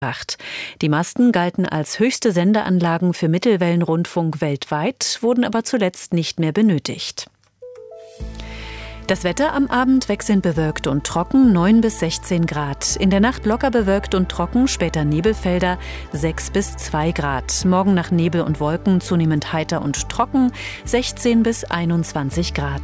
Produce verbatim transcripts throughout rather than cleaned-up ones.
Die Masten galten als höchste Sendeanlagen für Mittelwellenrundfunk weltweit, wurden aber zuletzt nicht mehr benötigt. Das Wetter am Abend wechselnd bewölkt und trocken, neun bis sechzehn Grad. In der Nacht locker bewölkt und trocken, später Nebelfelder, sechs bis zwei Grad. Morgen nach Nebel und Wolken zunehmend heiter und trocken, sechzehn bis einundzwanzig Grad.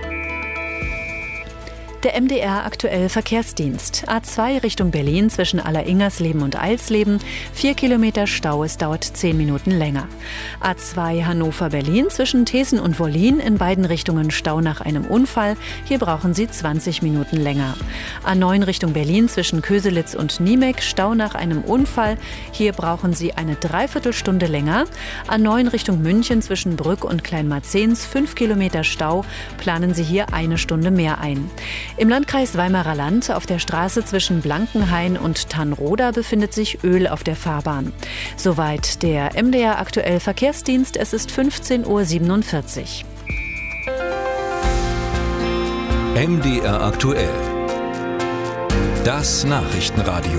Der M D R aktuell Verkehrsdienst. A zwei Richtung Berlin zwischen Alleringersleben und Eilsleben. Vier Kilometer Stau, es dauert zehn Minuten länger. A zwei Hannover-Berlin zwischen Thesen und Wollin in beiden Richtungen Stau nach einem Unfall. Hier brauchen Sie zwanzig Minuten länger. A neun Richtung Berlin zwischen Köselitz und Niemek. Stau nach einem Unfall. Hier brauchen Sie eine Dreiviertelstunde länger. A neun Richtung München zwischen Brück und Kleinmarzens. Fünf Kilometer Stau. Planen Sie hier eine Stunde mehr ein. Im Landkreis Weimarer Land auf der Straße zwischen Blankenhain und Tannroda befindet sich Öl auf der Fahrbahn. Soweit der M D R aktuell Verkehrsdienst. Es ist fünfzehn Uhr siebenundvierzig. M D R aktuell. Das Nachrichtenradio.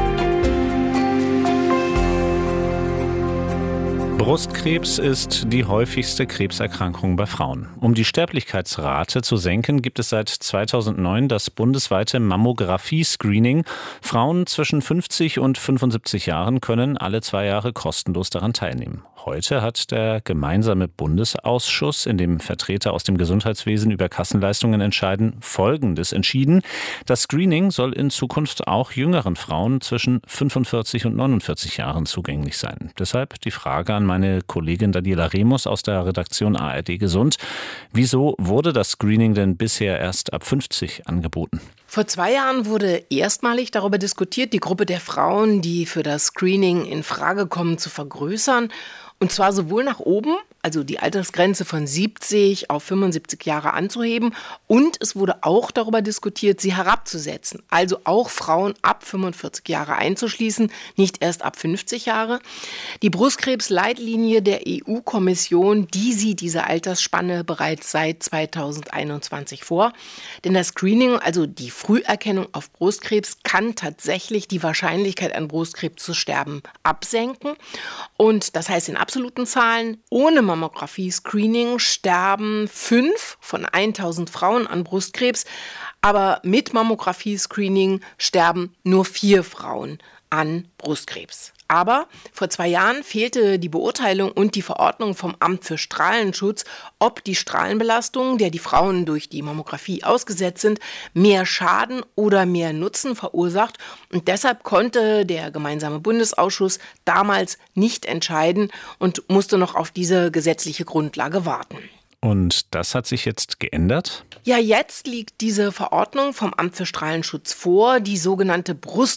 Brustkrebs ist die häufigste Krebserkrankung bei Frauen. Um die Sterblichkeitsrate zu senken, gibt es seit zweitausendneun das bundesweite Mammographie-Screening. Frauen zwischen fünfzig und fünfundsiebzig Jahren können alle zwei Jahre kostenlos daran teilnehmen. Heute hat der gemeinsame Bundesausschuss, in dem Vertreter aus dem Gesundheitswesen über Kassenleistungen entscheiden, Folgendes entschieden. Das Screening soll in Zukunft auch jüngeren Frauen zwischen fünfundvierzig und neunundvierzig Jahren zugänglich sein. Deshalb die Frage an meine Kollegin Daniela Remus aus der Redaktion A R D Gesund. Wieso wurde das Screening denn bisher erst ab fünfzig angeboten? Vor zwei Jahren wurde erstmalig darüber diskutiert, die Gruppe der Frauen, die für das Screening in Frage kommen, zu vergrößern. Und zwar sowohl nach oben, also die Altersgrenze von siebzig auf fünfundsiebzig Jahre anzuheben. Und es wurde auch darüber diskutiert, sie herabzusetzen. Also auch Frauen ab fünfundvierzig Jahre einzuschließen, nicht erst ab fünfzig Jahre. Die Brustkrebsleitlinie der E U-Kommission, die sieht diese Altersspanne bereits seit zweitausendeinundzwanzig vor. Denn das Screening, also die Früherkennung auf Brustkrebs, kann tatsächlich die Wahrscheinlichkeit an Brustkrebs zu sterben absenken. Und das heißt in absoluten Zahlen, ohne Mammographie-Screening sterben fünf von tausend Frauen an Brustkrebs, aber mit Mammographie-Screening sterben nur vier Frauen an Brustkrebs. Aber vor zwei Jahren fehlte die Beurteilung und die Verordnung vom Amt für Strahlenschutz, ob die Strahlenbelastung, der die Frauen durch die Mammographie ausgesetzt sind, mehr Schaden oder mehr Nutzen verursacht. Und deshalb konnte der gemeinsame Bundesausschuss damals nicht entscheiden und musste noch auf diese gesetzliche Grundlage warten. Und das hat sich jetzt geändert? Ja, jetzt liegt diese Verordnung vom Amt für Strahlenschutz vor. Die sogenannte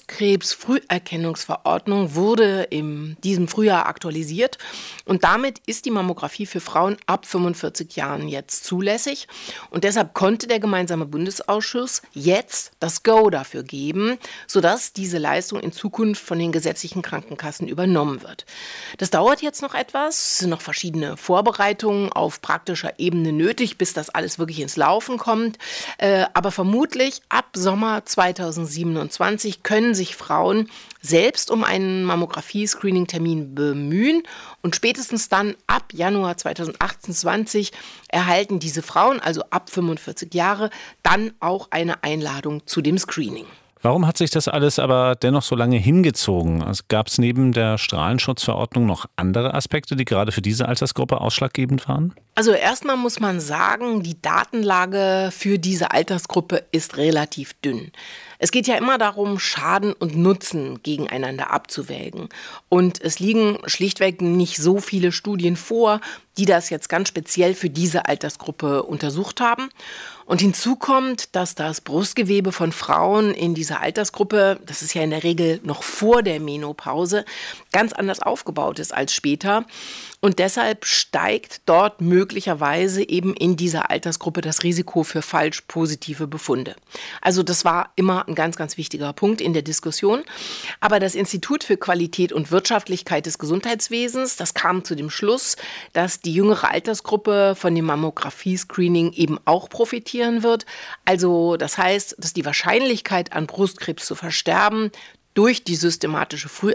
Brustkrebs-Früherkennungsverordnung wurde in diesem Frühjahr aktualisiert. Und damit ist die Mammographie für Frauen ab fünfundvierzig Jahren jetzt zulässig. Und deshalb konnte der gemeinsame Bundesausschuss jetzt das Go dafür geben, sodass diese Leistung in Zukunft von den gesetzlichen Krankenkassen übernommen wird. Das dauert jetzt noch etwas. Es sind noch verschiedene Vorbereitungen auf praktischer Ebene nötig, bis das alles wirklich ins Laufen kommt. Äh, aber vermutlich ab Sommer zweitausendsiebenundzwanzig können sich Frauen selbst um einen Mammographie-Screening-Termin bemühen. Und spätestens dann ab Januar zweitausendachtundzwanzig erhalten diese Frauen, also ab fünfundvierzig Jahre, dann auch eine Einladung zu dem Screening. Warum hat sich das alles aber dennoch so lange hingezogen? Also gab es neben der Strahlenschutzverordnung noch andere Aspekte, die gerade für diese Altersgruppe ausschlaggebend waren? Also erstmal muss man sagen, die Datenlage für diese Altersgruppe ist relativ dünn. Es geht ja immer darum, Schaden und Nutzen gegeneinander abzuwägen. Und es liegen schlichtweg nicht so viele Studien vor, die das jetzt ganz speziell für diese Altersgruppe untersucht haben. Und hinzu kommt, dass das Brustgewebe von Frauen in dieser Altersgruppe, das ist ja in der Regel noch vor der Menopause, ganz anders aufgebaut ist als später. Und deshalb steigt dort möglicherweise eben in dieser Altersgruppe das Risiko für falsch positive Befunde. Also das war immer ein ganz, ganz wichtiger Punkt in der Diskussion. Aber das Institut für Qualität und Wirtschaftlichkeit des Gesundheitswesens, das kam zu dem Schluss, dass die jüngere Altersgruppe von dem Mammographie-Screening eben auch profitieren wird. Also das heißt, dass die Wahrscheinlichkeit an Brustkrebs zu versterben durch die systematische Früherkennung